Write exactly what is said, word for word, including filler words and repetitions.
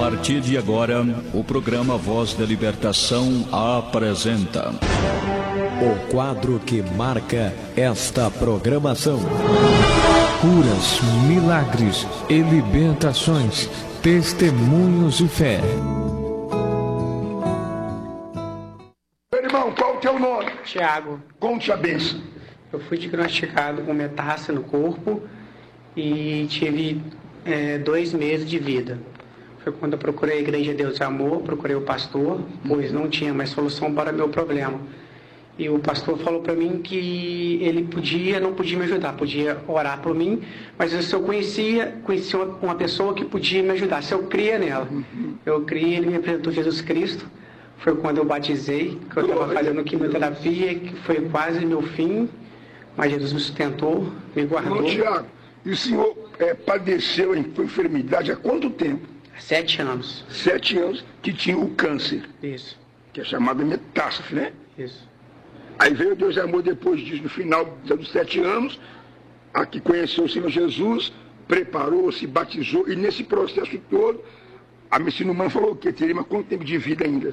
partir de agora, o programa Voz da Libertação apresenta o quadro que marca esta programação: curas, milagres e libertações, testemunhos de fé. Meu irmão, qual é o teu nome? Tiago. Conte a bênção. Eu fui diagnosticado com metástase no corpo e tive é, dois meses de vida. Foi quando eu procurei a Igreja Deus e Amor, procurei o pastor, pois não tinha mais solução para meu problema. E o pastor falou para mim que ele podia, não podia me ajudar, podia orar por mim, mas se eu conhecia, conhecia uma pessoa que podia me ajudar, se eu cria nela. Eu criei, ele me apresentou Jesus Cristo. Foi quando eu batizei, que eu estava fazendo quimioterapia, que foi quase meu fim, mas Jesus me sustentou, me guardou. Ô, Tiago, e o senhor é, padeceu em enfermidade há quanto tempo? Sete anos. Sete anos que tinha o câncer. Isso. Que é chamado metástase, né? Isso. Aí veio Deus e Amor depois disso, no final dos sete anos, a que conheceu o Senhor Jesus, preparou, se batizou, e nesse processo todo, a medicina humana falou o quê? Teria mais quanto tempo de vida ainda?